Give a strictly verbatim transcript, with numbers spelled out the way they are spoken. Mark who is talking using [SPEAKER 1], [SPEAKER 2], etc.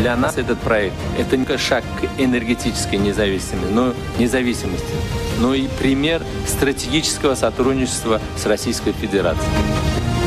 [SPEAKER 1] Для нас этот проект – это не шаг к энергетической независимости, но, независимости, но и пример стратегического сотрудничества с Российской Федерацией.